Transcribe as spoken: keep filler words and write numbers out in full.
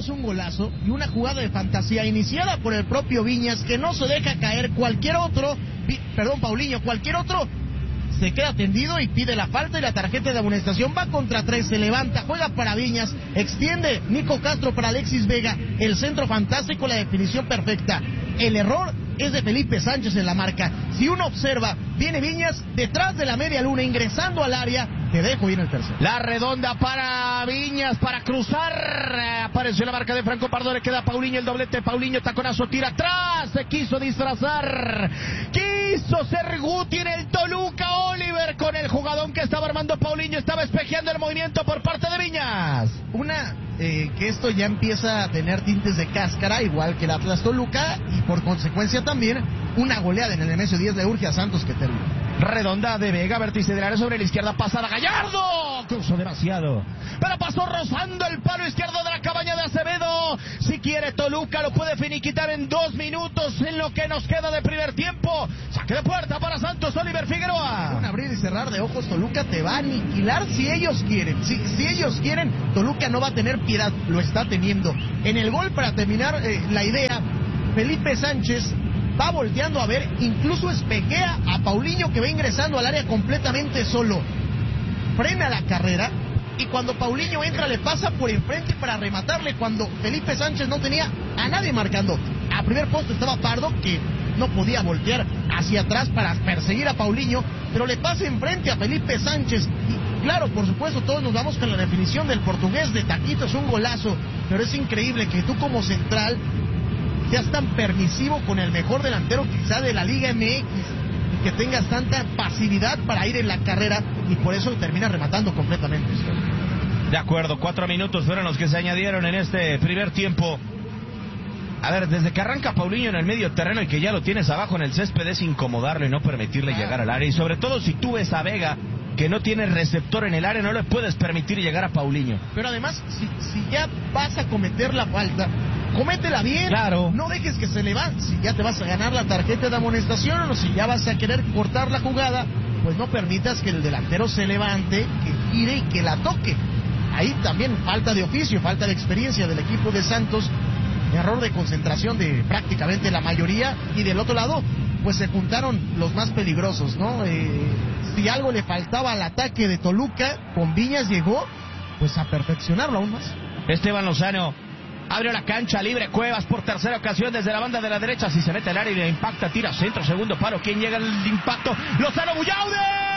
es un golazo y una jugada de fantasía iniciada por el propio Viñas, que no se deja caer. Cualquier otro, perdón, Paulinho, cualquier otro se queda tendido y pide la falta y la tarjeta de amonestación. Va contra tres, se levanta, juega para Viñas, extiende Nico Castro para Alexis Vega, el centro fantástico, la definición perfecta. El error es de Felipe Sánchez en la marca. Si uno observa, viene Viñas detrás de la media luna, ingresando al área. Te dejo ir en el tercero. La redonda para Viñas, para cruzar. Apareció la marca de Franco Pardo, le queda a Paulinho el doblete. Paulinho, taconazo, tira atrás. Se quiso disfrazar. Quiso ser Guti en el Toluca. Oliver con el jugadón que estaba armando Paulinho. Estaba espejeando el movimiento por parte de Viñas. Una, eh, que esto ya empieza a tener tintes de cáscara, igual que el Atlas Toluca. Y por consecuencia también una goleada en el Nemesio diez le urge a Santos que termine. Redonda de Vega, vértice del área sobre la izquierda, pasada Gallardo, cruzó demasiado, pero pasó rozando el palo izquierdo de la cabaña de Acevedo. Si quiere Toluca lo puede finiquitar en dos minutos en lo que nos queda de primer tiempo. Saque de puerta para Santos, Oliver Figueroa. Un abrir y cerrar de ojos, Toluca te va a aniquilar si ellos quieren. Si, si ellos quieren, Toluca no va a tener piedad, lo está teniendo. En el gol, para terminar eh, la idea, Felipe Sánchez va volteando a ver, incluso espejea a Paulinho, que va ingresando al área completamente solo. Frena la carrera y cuando Paulinho entra le pasa por enfrente para rematarle, cuando Felipe Sánchez no tenía a nadie marcando. A primer poste estaba Pardo, que no podía voltear hacia atrás para perseguir a Paulinho, pero le pasa enfrente a Felipe Sánchez. Y claro, por supuesto, todos nos vamos con la definición del portugués de taquito, es un golazo, pero es increíble que tú como central seas tan permisivo con el mejor delantero quizá de la Liga M X y que tengas tanta pasividad para ir en la carrera, y por eso termina rematando completamente. De acuerdo, cuatro minutos fueron los que se añadieron en este primer tiempo. A ver, desde que arranca Paulinho en el medio terreno y que ya lo tienes abajo en el césped, es incomodarlo y no permitirle ah. llegar al área. Y sobre todo si tú ves a Vega, que no tiene receptor en el área, no le puedes permitir llegar a Paulinho. Pero además, si, si ya vas a cometer la falta, cométela bien. Claro. No dejes que se levante. Si ya te vas a ganar la tarjeta de amonestación o si ya vas a querer cortar la jugada, pues no permitas que el delantero se levante, que gire y que la toque. Ahí también falta de oficio, falta de experiencia del equipo de Santos. Error de concentración de prácticamente la mayoría. Y del otro lado, pues se juntaron los más peligrosos, ¿no? Eh, si algo le faltaba al ataque de Toluca, con Viñas llegó pues a perfeccionarlo aún más. Esteban Lozano abre la cancha, libre Cuevas por tercera ocasión desde la banda de la derecha. Si se mete al área y le impacta, tira centro, segundo palo. ¿Quién llega al impacto? Lozano Bullaude.